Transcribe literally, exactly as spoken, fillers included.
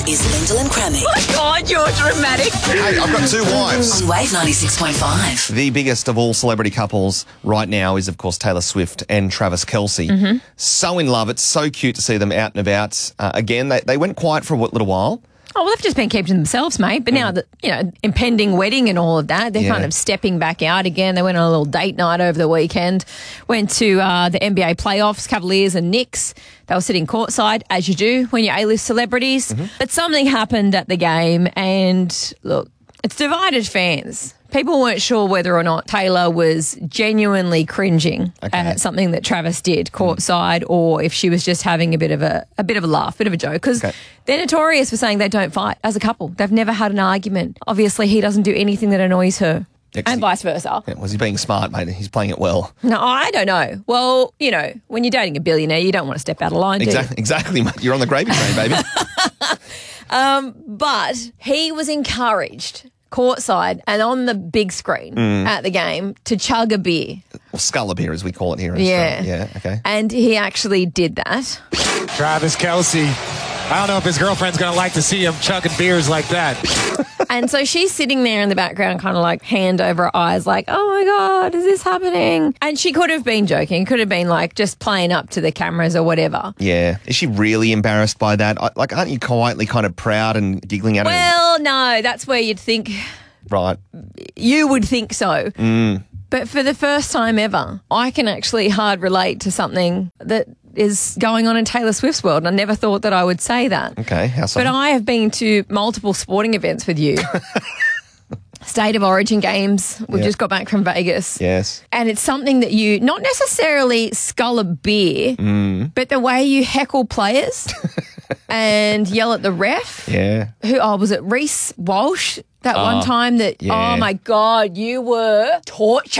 is Lyndall and Crammy. Oh, God, you're dramatic. Hey, I've got two wives. On Wave ninety-six point five. The biggest of all celebrity couples right now is, of course, Taylor Swift and Travis Kelce. Mm-hmm. So in love. It's so cute to see them out and about. Uh, again, they, they went quiet for a little while. Oh, well, they've just been keeping themselves, mate. But now that, you know, impending wedding and all of that, they're Yeah. kind of stepping back out again. They went on a little date night over the weekend, went to uh, the N B A playoffs, Cavaliers and Knicks. They were sitting courtside, as you do when you're A-list celebrities. Mm-hmm. But something happened at the game, and look, it's divided fans. People weren't sure whether or not Taylor was genuinely cringing Okay. at something that Travis did courtside, mm. or if she was just having a bit of a a bit of a laugh, bit of a joke. Because Okay. they're notorious for saying they don't fight as a couple. They've never had an argument. Obviously, he doesn't do anything that annoys her. Yeah, 'cause And he- vice versa. Yeah, was he being smart, mate? He's playing it well. No, I don't know. Well, you know, when you're dating a billionaire, you don't want to step out of line, do you? Exactly, exactly, mate. You're on the gravy train, baby. But he was encouraged courtside and on the big screen Mm. at the game to chug a beer. Or sculler beer, as we call it here in Yeah. Australia. Yeah, okay. And he actually did that. Travis Kelce. I don't know if his girlfriend's going to like to see him chugging beers like that. And so she's sitting there in the background, kind of like hand over her eyes, like, oh my God, is this happening? And she could have been joking, could have been like just playing up to the cameras or whatever. Yeah. Is she really embarrassed by that? I- Like, aren't you quietly kind of proud and giggling at it? Well, no, that's where you'd think, Right. you would think so. Mm. But for the first time ever, I can actually hard relate to something that is going on in Taylor Swift's world. And I never thought that I would say that. Okay, how so? But I have been to multiple sporting events with you. State of Origin games. We've Yeah. just got back from Vegas. Yes. And it's something that you, not necessarily scull a beer, Mm. but the way you heckle players and yell at the ref. Yeah. Who, oh, was it Reese Walsh? That one time that, yeah. oh my God, you were torture.